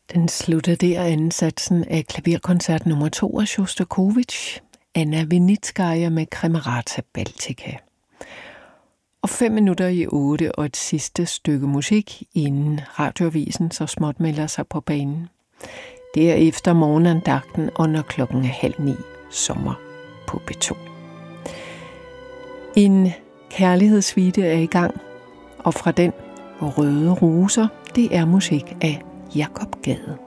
Den slutter der ansatsen af klaverkoncert nummer 2 af Sjostakovitj, Anna Vinitskaja med Kremerata Baltica. Og 7:05 og et sidste stykke musik, inden radioavisen så småt melder sig på banen. Det er efter morgenandagten, og når klokken er 8:30, sommer på P2. En kærlighedssuite er i gang, og fra den Røde Roser, det er musik af Jakob Gade.